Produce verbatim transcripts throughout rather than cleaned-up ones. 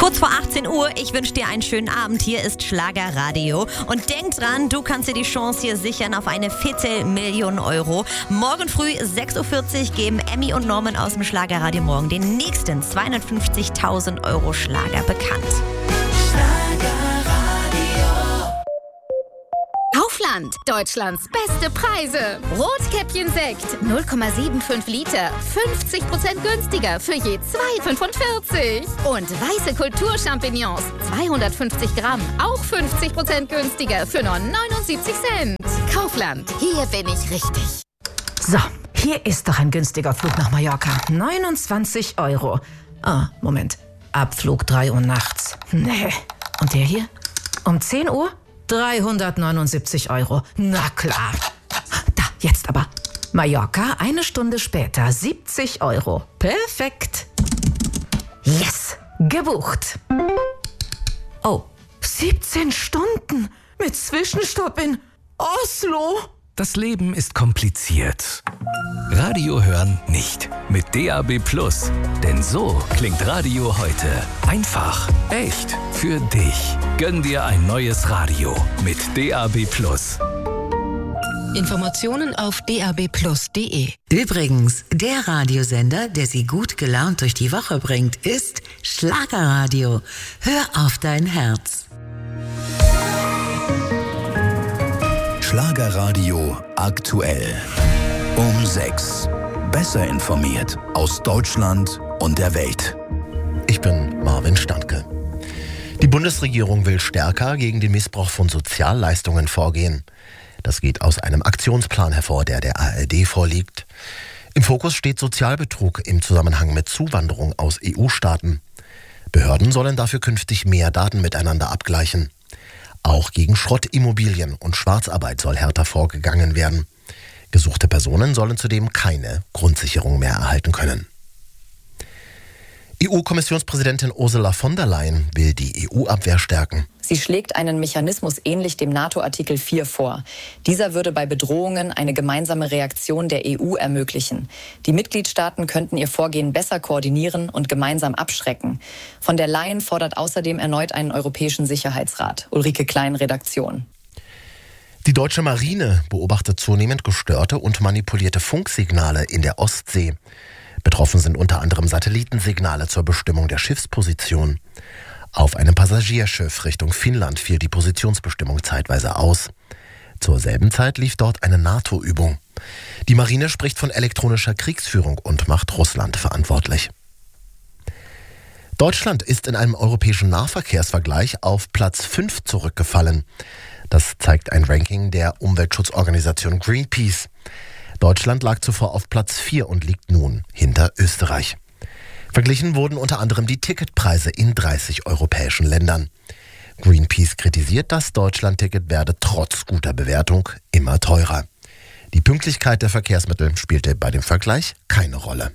Kurz vor achtzehn Uhr, ich wünsche dir einen schönen Abend. Hier ist Schlagerradio. Und denk dran, du kannst dir die Chance hier sichern auf eine Viertelmillion Euro. Morgen früh sechs Uhr vierzig geben Emmy und Norman aus dem Schlagerradio morgen den nächsten zweihundertfünfzigtausend Euro Schlager bekannt. Kaufland, Deutschlands beste Preise. Rotkäppchen-Sekt, null Komma fünfundsiebzig Liter, fünfzig Prozent günstiger für je zwei Komma fünfundvierzig. Und weiße Kulturchampignons, zweihundertfünfzig Gramm, auch fünfzig Prozent günstiger für nur neunundsiebzig Cent. Kaufland, hier bin ich richtig. So, hier ist doch ein günstiger Flug nach Mallorca. neunundzwanzig Euro. Ah, Moment. Abflug drei Uhr nachts. Nee. Und der hier? Um zehn Uhr? dreihundertneunundsiebzig Euro. Na klar. Da, jetzt aber. Mallorca, eine Stunde später, siebzig Euro. Perfekt. Yes, gebucht. Oh, siebzehn Stunden mit Zwischenstopp in Oslo. Das Leben ist kompliziert. Radio hören nicht. Mit D A B Plus. Denn so klingt Radio heute. Einfach, echt, für dich. Gönn dir ein neues Radio mit D A B Plus. Informationen auf d a b plus punkt d e. Übrigens, der Radiosender, der Sie gut gelaunt durch die Woche bringt, ist Schlagerradio. Hör auf dein Herz. Schlagerradio aktuell. Um sechs. Besser informiert aus Deutschland und der Welt. Ich bin Marvin Standke. Die Bundesregierung will stärker gegen den Missbrauch von Sozialleistungen vorgehen. Das geht aus einem Aktionsplan hervor, der der A R D vorliegt. Im Fokus steht Sozialbetrug im Zusammenhang mit Zuwanderung aus E U-Staaten. Behörden sollen dafür künftig mehr Daten miteinander abgleichen. Auch gegen Schrottimmobilien und Schwarzarbeit soll härter vorgegangen werden. Gesuchte Personen sollen zudem keine Grundsicherung mehr erhalten können. E U-Kommissionspräsidentin Ursula von der Leyen will die E U-Abwehr stärken. Sie schlägt einen Mechanismus ähnlich dem NATO-Artikel vier vor. Dieser würde bei Bedrohungen eine gemeinsame Reaktion der E U ermöglichen. Die Mitgliedstaaten könnten ihr Vorgehen besser koordinieren und gemeinsam abschrecken. Von der Leyen fordert außerdem erneut einen Europäischen Sicherheitsrat. Ulrike Klein, Redaktion. Die deutsche Marine beobachtet zunehmend gestörte und manipulierte Funksignale in der Ostsee. Betroffen sind unter anderem Satellitensignale zur Bestimmung der Schiffsposition. Auf einem Passagierschiff Richtung Finnland fiel die Positionsbestimmung zeitweise aus. Zur selben Zeit lief dort eine NATO-Übung. Die Marine spricht von elektronischer Kriegsführung und macht Russland verantwortlich. Deutschland ist in einem europäischen Nahverkehrsvergleich auf Platz fünf zurückgefallen. Das zeigt ein Ranking der Umweltschutzorganisation Greenpeace. Deutschland lag zuvor auf Platz vier und liegt nun hinter Österreich. Verglichen wurden unter anderem die Ticketpreise in dreißig europäischen Ländern. Greenpeace kritisiert, das Deutschland-Ticket werde trotz guter Bewertung immer teurer. Die Pünktlichkeit der Verkehrsmittel spielte bei dem Vergleich keine Rolle.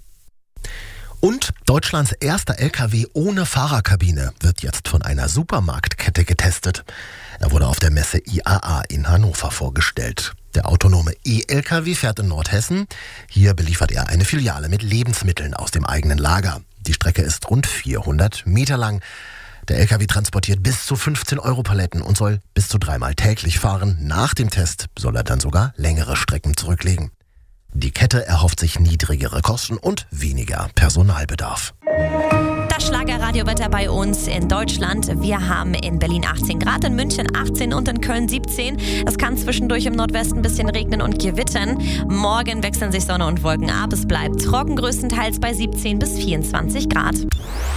Und Deutschlands erster L K W ohne Fahrerkabine wird jetzt von einer Supermarktkette getestet. Er wurde auf der Messe I A A in Hannover vorgestellt. Der autonome E-L K W fährt in Nordhessen. Hier beliefert er eine Filiale mit Lebensmitteln aus dem eigenen Lager. Die Strecke ist rund vierhundert Meter lang. Der L K W transportiert bis zu fünfzehn Euro Paletten und soll bis zu dreimal täglich fahren. Nach dem Test soll er dann sogar längere Strecken zurücklegen. Die Kette erhofft sich niedrigere Kosten und weniger Personalbedarf. Das Schlagerradiowetter bei uns in Deutschland. Wir haben in Berlin achtzehn Grad, in München achtzehn und in Köln siebzehn. Es kann zwischendurch im Nordwesten ein bisschen regnen und gewittern. Morgen wechseln sich Sonne und Wolken ab. Es bleibt trocken, größtenteils bei siebzehn bis vierundzwanzig Grad.